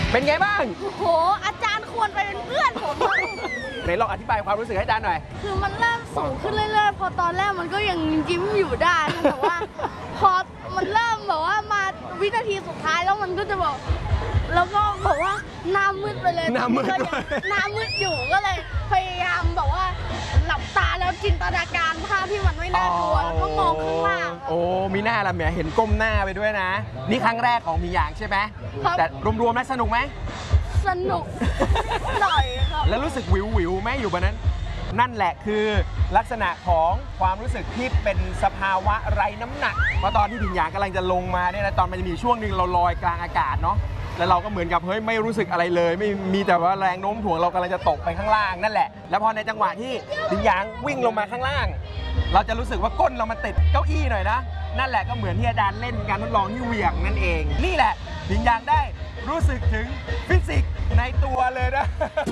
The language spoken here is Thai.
เป็นไงบ้างโอ้โหอาจารย์ควรไปเป็นเพื่อนผมไหนลองอธิบายความรู้สึกให้อาจารย์หน่อยคือมันเริ่มสูงขึ้นเรื่อยๆพอตอนแรกมันก็ยังยิ้มอยู่ได้แต่ว่าพอมันเริ่มแบบว่ามาวินาทีสุดท้ายแล้วมันก็จะบอกแล้วก็บอกว่าหน้ามืดไปเลยหน้ามืดหน้ามืดอยู่ก็เลยพยายามแบบว่าหลับตาแล้วจินตนาการภาพที่มันไม่น่ากลัวแล้วก็มองข้างล่างโอ้มีหน้าละแหมเห็นก้มหน้าไปด้วยนะ นี่ครั้งแรกของมีอย่างใช่ไหมแต่รวมๆแล้วสนุกไหมสนุกหน่อยครับแล้วรู้สึกวิวไหมอยู่บนนั้นนั่นแหละคือลักษณะของความรู้สึกที่เป็นสภาวะไร้น้ำหนักเพราะตอนที่พิญญางกำลังจะลงมาเนี่ยนะตอนมันจะมีช่วงหนึ่งเราลอยกลางอากาศเนาะแล้วเราก็เหมือนกับเฮ้ยไม่รู้สึกอะไรเลยไม่มีแต่ว่าแรงโน้มถ่วงเรากำลังจะตกไปข้างล่างนั่นแหละแล้วพอในจังหวะที่พิญญางวิ่งลงมาข้างล่างเราจะรู้สึกว่าก้นเรามาติดเก้าอี้หน่อยนะนั่นแหละก็เหมือนที่อาจารย์เล่นการทดลองที่เหวี่ยงนั่นเองนี่แหละพิญญางได้รู้สึกถึงฟิสิกส์ในตัวเลยนะ